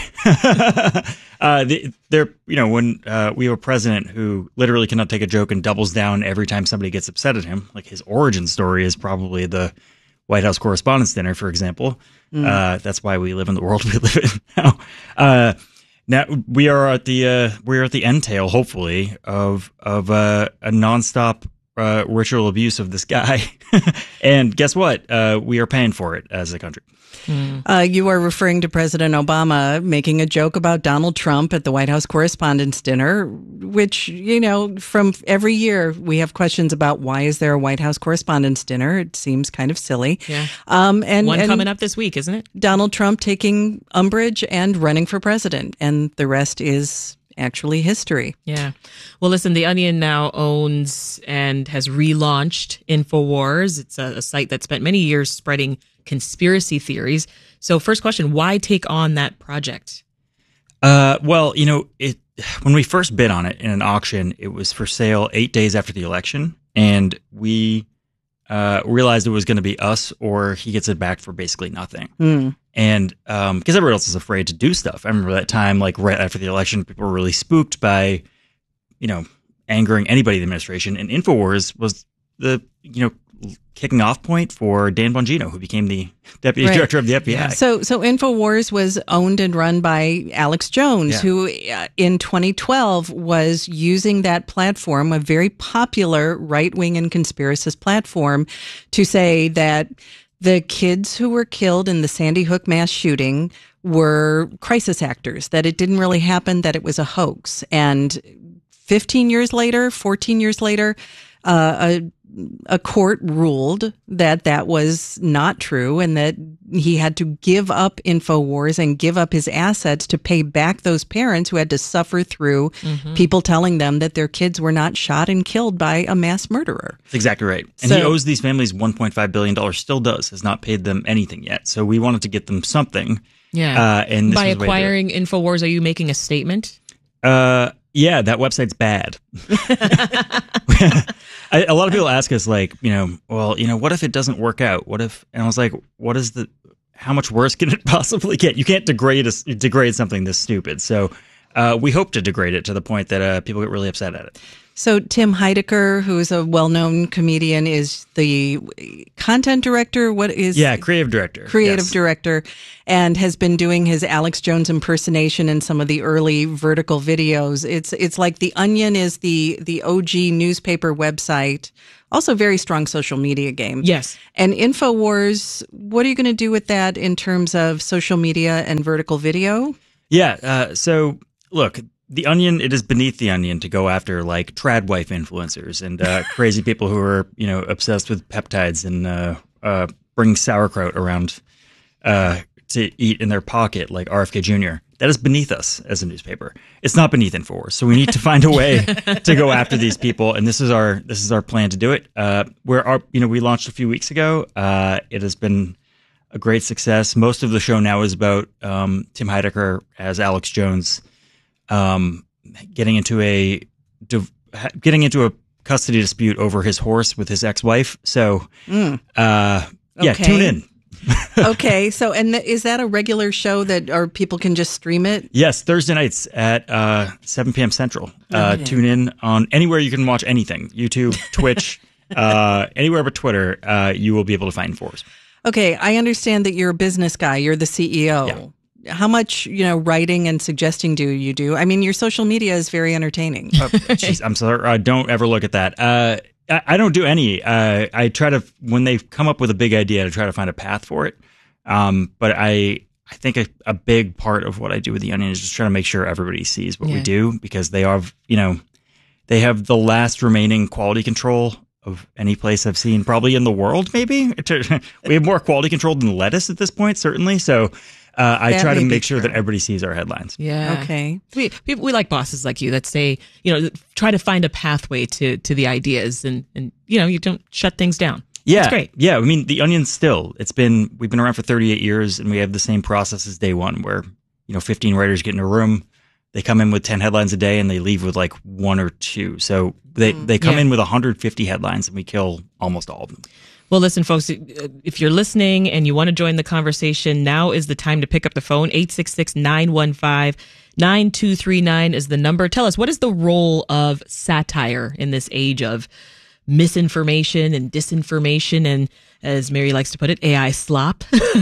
uh, the, they're, you know, when uh, we have a president who literally cannot take a joke and doubles down every time somebody gets upset at him, like his origin story is probably the White House Correspondents' Dinner, for example. Mm. Uh, that's why we live in the world we live in now. Uh, now we are at the uh, we are at the entail, hopefully, of of uh, a nonstop uh, ritual abuse of this guy. And guess what? Uh, we are paying for it as a country. Mm. Uh, you are referring to President Obama making a joke about Donald Trump at the White House Correspondents' Dinner, which, you know, from every year we have questions about why is there a White House Correspondents' Dinner? It seems kind of silly. Yeah. Um, and One and coming up this week, isn't it? Donald Trump taking umbrage and running for president, and the rest is actually history. Yeah. Well, listen, The Onion now owns and has relaunched InfoWars. It's a, a site that spent many years spreading conspiracy theories. So first question, why take on that project? Uh, well, you know, it when we first bid on it in an auction, it was for sale eight days after the election. And we uh, realized it was going to be us or he gets it back for basically nothing. Mm. And um, because everybody else is afraid to do stuff. I remember that time, like right after the election, people were really spooked by, you know, angering anybody in the administration. And InfoWars was the, you know, kicking off point for Dan Bongino, who became the deputy right. director of the F B I. Yeah. So, so InfoWars was owned and run by Alex Jones, yeah. who uh, in twenty twelve was using that platform, a very popular right-wing and conspiracist platform, to say that the kids who were killed in the Sandy Hook mass shooting were crisis actors, that it didn't really happen, that it was a hoax. And fifteen years later, fourteen years later, uh, a a court ruled that that was not true and that he had to give up InfoWars and give up his assets to pay back those parents who had to suffer through mm-hmm. people telling them that their kids were not shot and killed by a mass murderer. That's exactly right. And so, he owes these families one point five billion dollars, still does, has not paid them anything yet. So we wanted to get them something. Yeah. Uh, and this by was acquiring InfoWars, are you making a statement? Uh, Yeah, that website's bad. I, a lot of people ask us, like, you know, well, you know, what if it doesn't work out? What if? And I was like, what is the? How much worse can it possibly get? You can't degrade a, degrade something this stupid. So uh, we hope to degrade it to the point that uh, people get really upset at it. So Tim Heidecker, who is a well-known comedian, is the content director. What is yeah, creative director, creative yes. director, and has been doing his Alex Jones impersonation in some of the early Vertical videos. It's it's like The Onion is the the O G newspaper website. Also, very strong social media game. Yes, and InfoWars. What are you going to do with that in terms of social media and vertical video? Yeah. Uh, so look. The Onion, it is beneath The Onion to go after like trad wife influencers and uh, crazy people who are, you know, obsessed with peptides and uh, uh, bring sauerkraut around uh, to eat in their pocket like R F K Junior That is beneath us as a newspaper. It's not beneath InfoWars. So we need to find a way to go after these people. And this is our this is our plan to do it. Uh, we're our, you know, we launched a few weeks ago. Uh, it has been a great success. Most of the show now is about um, Tim Heidecker as Alex Jones. Um, getting into a getting into a custody dispute over his horse with his ex-wife. So, mm. uh, yeah, okay. Tune in. Okay, so and th- is that a regular show that or people can just stream it? Yes, Thursday nights at uh, seven p.m. Central. Uh, okay. Tune in on anywhere you can watch anything: YouTube, Twitch, uh, anywhere but Twitter. Uh, you will be able to find InfoWars. Okay, I understand that you're a business guy. You're the C E O. Yeah. How much, you know, writing and suggesting do you do? I mean, your social media is very entertaining. Oh, geez, I'm sorry. Uh, don't ever look at that. Uh, I, I don't do any. Uh, I try to, when they come up with a big idea, to try to find a path for it. Um, but I, I think a, a big part of what I do with The Onion is just trying to make sure everybody sees what yeah. we do, because they are, you know, they have the last remaining quality control of any place I've seen, probably in the world. Maybe we have more quality control than lettuce at this point, certainly. So. Uh, I that try to make sure true. that everybody sees our headlines. Yeah. Okay. We, we we like bosses like you that say, you know, try to find a pathway to to the ideas, and and you know, you don't shut things down. Yeah. That's great. Yeah. I mean, The Onion still, it's been, we've been around for thirty-eight years, and we have the same process as day one, where, you know, fifteen writers get in a room, they come in with ten headlines a day, and they leave with like one or two. So they, mm, they come yeah. in with one hundred fifty headlines, and we kill almost all of them. Well, listen, folks, if you're listening and you want to join the conversation, now is the time to pick up the phone. eight six six, nine one five, nine two three nine is the number. Tell us, what is the role of satire in this age of misinformation and disinformation and, as Mary likes to put it, A I slop?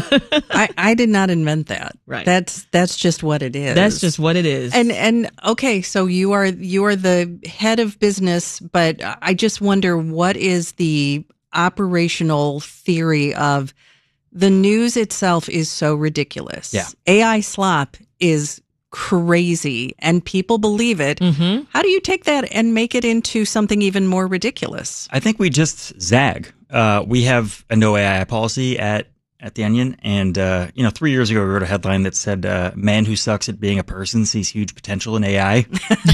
I, I did not invent that. Right. That's that's just what it is. That's just what it is. And and okay, so you are you are the head of business, but I just wonder, what is the operational theory of the news itself is so ridiculous. Yeah. A I slop is crazy and people believe it. Mm-hmm. How do you take that and make it into something even more ridiculous? I think we just zag. Uh, we have a no A I policy at, at The Onion. And, uh, you know, three years ago, we wrote a headline that said, uh, man who sucks at being a person sees huge potential in A I.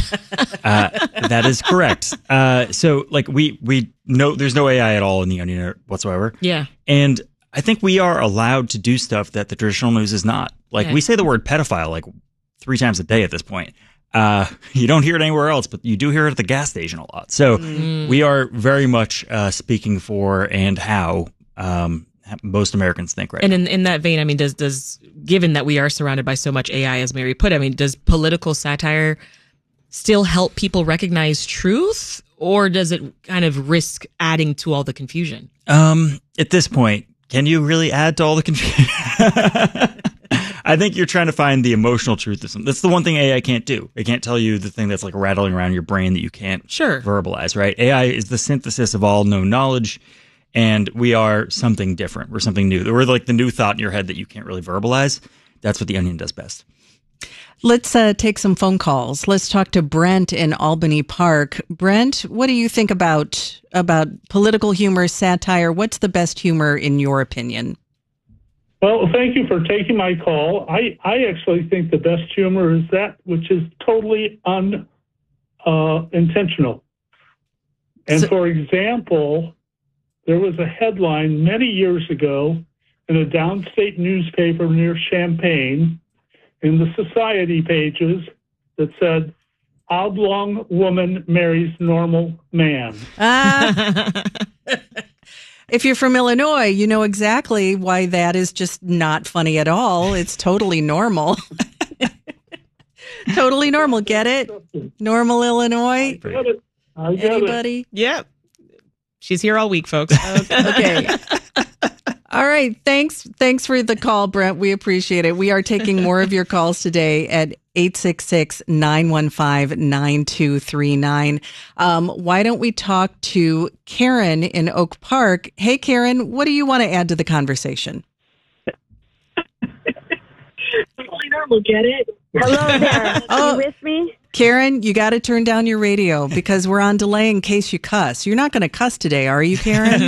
uh, that is correct. Uh, so like we, we know there's no A I at all in The Onion whatsoever. Yeah. And I think we are allowed to do stuff that the traditional news is not. Like yeah. we say the word pedophile like three times a day at this point. Uh, you don't hear it anywhere else, but you do hear it at the gas station a lot. So mm. we are very much uh, speaking for and how um, most Americans think right and now. And in, in that vein, I mean, does does given that we are surrounded by so much A I, as Mary put, I mean, does political satire still help people recognize truth, or does it kind of risk adding to all the confusion? Um, at this point, can you really add to all the confusion? I think you're trying to find the emotional truth of something. That's the one thing A I can't do. It can't tell you the thing that's like rattling around your brain that you can't sure. verbalize, right? A I is the synthesis of all known knowledge, and we are something different. We're something new. We're like the new thought in your head that you can't really verbalize. That's what The Onion does best. Let's uh, take some phone calls. Let's talk to Brent in Albany Park. Brent, what do you think about about political humor, satire? What's the best humor in your opinion? Well, thank you for taking my call. I, I actually think the best humor is that which is totally unintentional. Uh, intentional. and so, for example, there was a headline many years ago in a downstate newspaper near Champaign in the society pages that said, oblong woman marries normal man. Ah. If you're from Illinois, you know exactly why that is just not funny at all. It's totally normal. Totally normal. Get it? Normal Illinois. Get it. I get Anybody? it. Yep. She's here all week, folks. Okay. All right. Thanks. Thanks for the call, Brent. We appreciate it. We are taking more of your calls today at eight six six, nine one five, nine two three nine. Um, why don't we talk to Karen in Oak Park? Hey, Karen, what do you want to add to the conversation? Totally normal. Get it? Hello there. Are you with me? Karen, you got to turn down your radio because we're on delay in case you cuss. You're not going to cuss today, are you, Karen?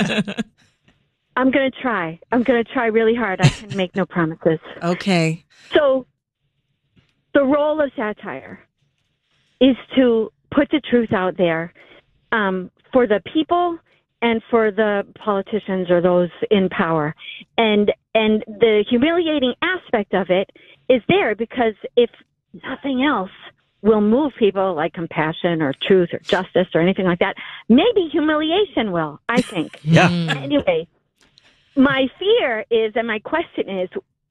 I'm going to try. I'm going to try really hard. I can make no promises. Okay. So, the role of satire is to put the truth out there um, for the people and for the politicians or those in power. And and the humiliating aspect of it is there because if nothing else will move people like compassion or truth or justice or anything like that, maybe humiliation will, I think. Yeah. Anyway, my fear is, and my question is,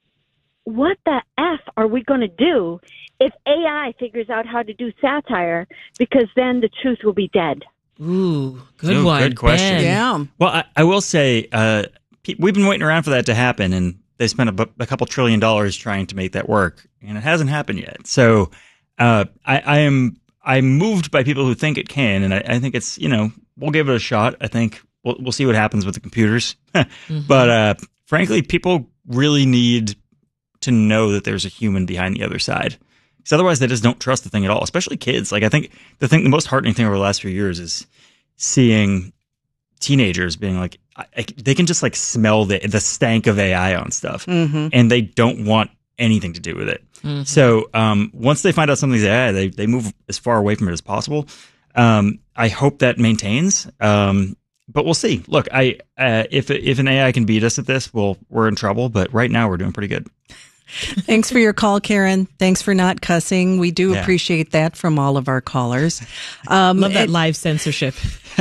what the F are we going to do if A I figures out how to do satire? Because then the truth will be dead. Ooh, good Ooh, one. Good question. Ben. Yeah. Well, I, I will say, uh, pe- we've been waiting around for that to happen, and they spent a, bu- a couple trillion dollars trying to make that work, and it hasn't happened yet. So uh, I, I am I'm moved by people who think it can, and I, I think it's, you know, we'll give it a shot. I think we'll we'll see what happens with the computers. mm-hmm. But uh, frankly, people really need to know that there's a human behind the other side. Because otherwise they just don't trust the thing at all, especially kids. Like, I think the thing, the most heartening thing over the last few years is seeing teenagers being like, I, I, they can just like smell the the stank of A I on stuff, mm-hmm. and they don't want anything to do with it. Mm-hmm. So um, once they find out something's A I, they they move as far away from it as possible. Um, I hope that maintains, um, but we'll see. Look, I uh, if if an A I can beat us at this, well, we're in trouble. But right now, we're doing pretty good. Thanks for your call, Karen. Thanks for not cussing. We do Yeah. appreciate that from all of our callers. Um, Love that it- live censorship.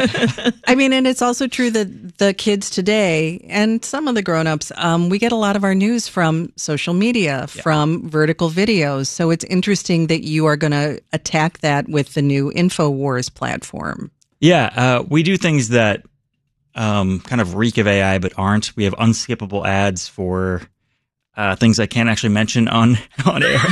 I mean, and it's also true that the kids today and some of the grown-ups, um, we get a lot of our news from social media, Yeah. from vertical videos. So it's interesting that you are going to attack that with the new InfoWars platform. Yeah, uh, we do things that um, kind of reek of A I but aren't. We have unskippable ads for uh, things I can't actually mention on on air.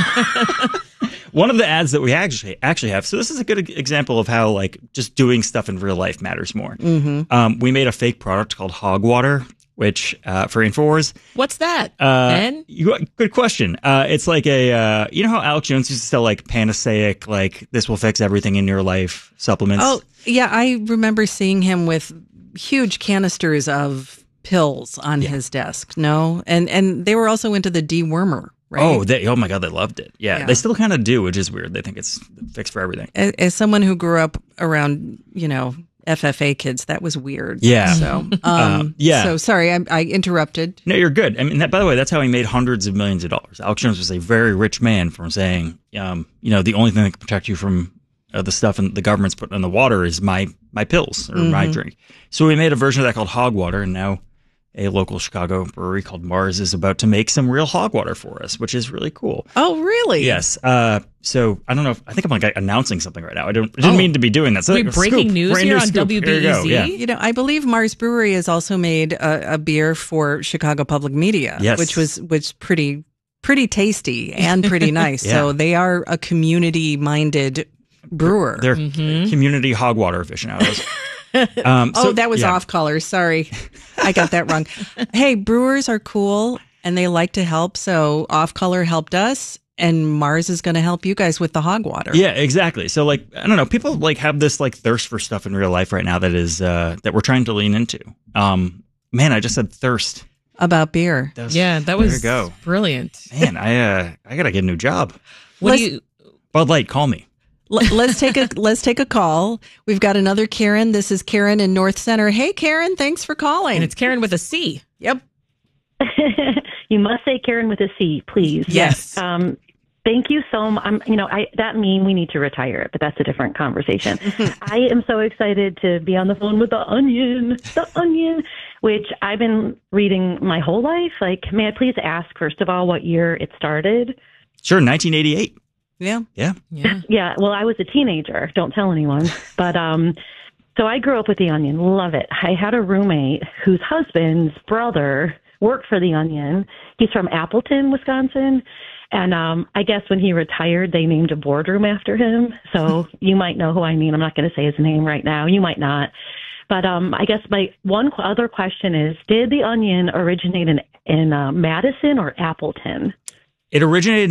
One of the ads that we actually actually have. So this is a good example of how like just doing stuff in real life matters more. Mm-hmm. Um, we made a fake product called Hog Water, which uh, for InfoWars. What's that, Uh, Ben? you, good question. Uh, it's like a uh, you know how Alex Jones used to sell like Panaceic, like this will fix everything in your life supplements. Oh, yeah. I remember seeing him with huge canisters of pills on his desk. No? And, and they were also into the dewormer. Right? Oh, they, oh my God, they loved it. Yeah, Yeah. they still kind of do, which is weird. They think it's fixed for everything. As, as someone who grew up around, you know, F F A kids, that was weird. Yeah. So, um, Um, yeah. So sorry, I, I interrupted. No, you're good. I mean, that, by the way, that's how he made hundreds of millions of dollars. Alex Jones was a very rich man from saying, um, you know, the only thing that can protect you from uh, the stuff and the government's putting in the water is my my pills or my Mhm. drink. So we made a version of that called Hog Water, and now a local Chicago brewery called Mars is about to make some real hog water for us, which is really cool. Oh, really? Yes. Uh, so I don't know if I think I'm like announcing something right now. I don't. I didn't Oh. mean to be doing that. So Wait, like, breaking scoop, news brand here new on scoop. W B E Z? Here you go. Yeah. You know, I believe Mars Brewery has also made a, a beer for Chicago Public Media, Yes. which was which pretty pretty tasty and pretty nice. Yeah. So they are a community minded brewer. They're community hog water aficionados. Um, oh, so- that was yeah. off color. Sorry, I got that wrong. Hey, brewers are cool and they like to help. So off color helped us, and Mars is going to help you guys with the hog water. Yeah, exactly. So like, I don't know, people like have this like thirst for stuff in real life right now that is uh, that we're trying to lean into. Um, man, I just said thirst. About beer. That was- Yeah, that there was you go. brilliant. Man, I uh, I gotta get a new job. What Let's- do you? Bud Light, call me. L- let's take a let's take a call. We've got another Karen. This is Karen in North Center. Hey, Karen, thanks for calling. And it's Karen with a C. Yep. You must say Karen with a C, please. Yes. Um, Thank you so much. I'm, you know, I, that meme, we need to retire it, but that's a different conversation. I am so excited to be on the phone with The Onion, The Onion, which I've been reading my whole life. Like, may I please ask, first of all, what year it started? Sure, nineteen eighty-eight. Yeah. Yeah. Yeah. Yeah. Well, I was a teenager. Don't tell anyone. But um, so I grew up with The Onion. Love it. I had a roommate whose husband's brother worked for The Onion. He's from Appleton, Wisconsin. And um, I guess when he retired, they named a boardroom after him. So you might know who I mean. I'm not going to say his name right now. You might not. But um, I guess my one other question is, did The Onion originate in, in uh, Madison or Appleton? It originated